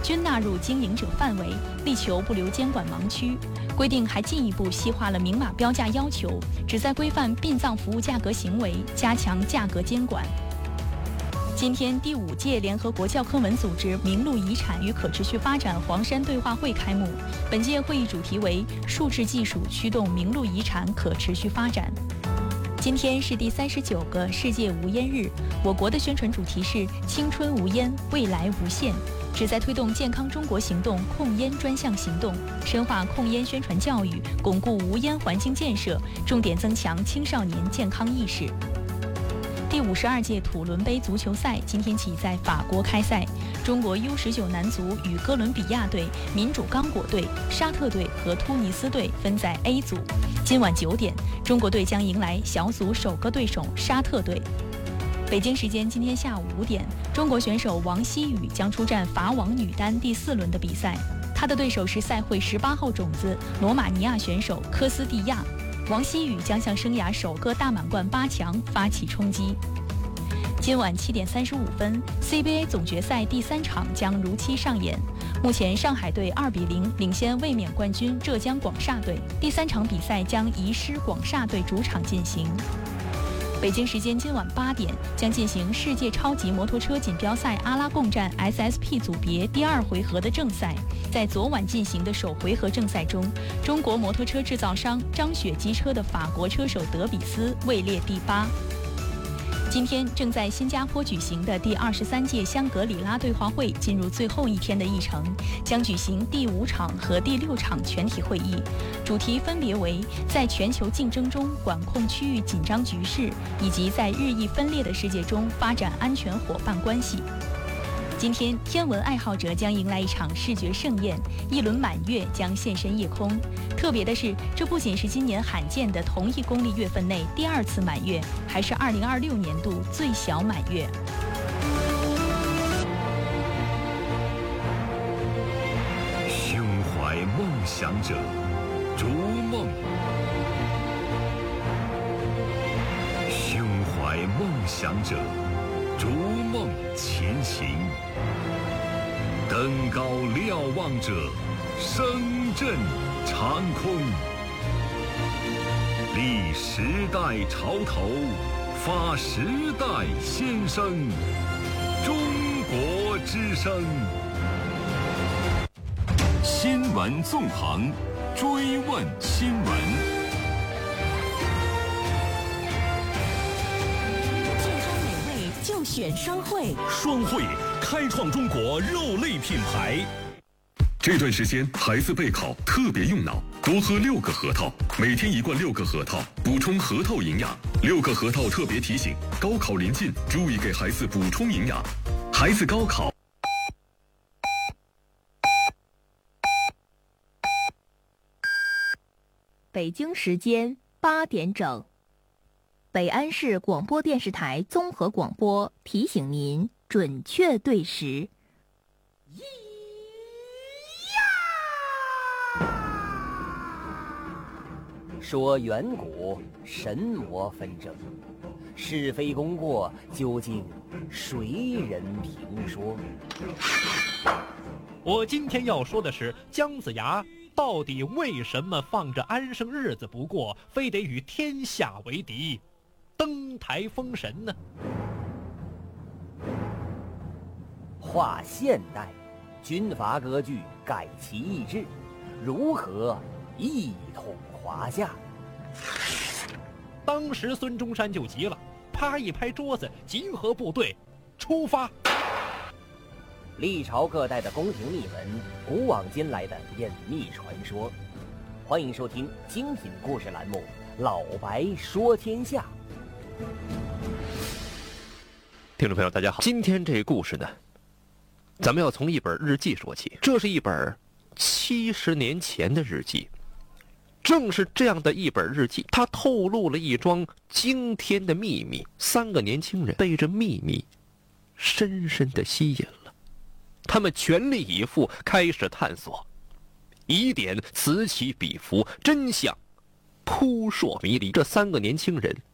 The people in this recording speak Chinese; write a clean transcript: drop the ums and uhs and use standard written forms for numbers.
均纳入经营者范围，力求不留监管盲区。规定还进一步细化了明码标价要求，旨在规范殡葬服务价格行为，加强价格监管。今天，第5届联合国教科文组织名录遗产与可持续发展黄山对话会开幕。本届会议主题为“数字技术驱动名录遗产可持续发展”。今天是第39个世界无烟日，我国的宣传主题是“青春无烟，未来无限”，旨在推动健康中国行动控烟专项行动，深化控烟宣传教育，巩固无烟环境建设，重点增强青少年健康意识。第52届土伦杯足球赛今天起在法国开赛，中国 U19 男足与哥伦比亚队、民主刚果队、沙特队和突尼斯队分在 A 组。今晚9点，中国队将迎来小组首个对手沙特队。北京时间今天下午5点，中国选手王希雨将出战法网女单第4轮的比赛，她的对手是赛会18号种子罗马尼亚选手科斯蒂亚。王希雨将向生涯首个大满贯8强发起冲击。今晚7点35分 ，CBA 总决赛第3场将如期上演。目前上海队2比0领先卫冕冠军浙江广厦队，第3场比赛将移师广厦队主场进行。北京时间今晚8点将进行世界超级摩托车锦标赛阿拉贡站 SSP 组别第2回合的正赛。在昨晚进行的首回合正赛中，中国摩托车制造商张雪机车的法国车手德比斯位列第8。今天正在新加坡举行的第23届香格里拉对话会进入最后一天的议程，将举行第5场和第6场全体会议，主题分别为在全球竞争中管控区域紧张局势，以及在日益分裂的世界中发展安全伙伴关系。今天，天文爱好者将迎来一场视觉盛宴，一轮满月将现身夜空。特别的是，这不仅是今年罕见的同一公历月份内第2次满月，还是2026年度最小满月。 胸怀梦想者，逐梦；胸怀梦想者，逐梦前行。登高瞭望者，声震长空。立时代潮头，发时代先声。中国之声。新闻纵横，追问新闻。 就选双汇， 双汇开创中国肉类品牌。这段时间孩子备考特别用脑，多喝6个核桃，每天1罐6个核桃，补充核桃营养。6个核桃特别提醒：高考临近，注意给孩子补充营养。孩子高考。 北京时间8点整。北安市广播电视台综合广播提醒您准确对时。 说远古神魔纷争，是非功过究竟谁人评说？ 我今天要说的是姜子牙到底为什么放着安生日子不过，非得与天下为敌，登台封神呢？ 划现代，军阀割据，改其意志，如何一统华夏？ 当时孙中山就急了，啪一拍桌子，集合部队，出发。 历朝各代的宫廷秘闻，古往今来的隐秘传说。欢迎收听精品故事栏目《老白说天下》。 听众朋友大家好，今天这个故事呢，咱们要从一本日记说起。这是一本70年前的日记。正是这样的一本日记，它透露了一桩惊天的秘密。3个年轻人被这秘密深深地吸引了，他们全力以赴开始探索，疑点此起彼伏，真相扑朔迷离。这3个年轻人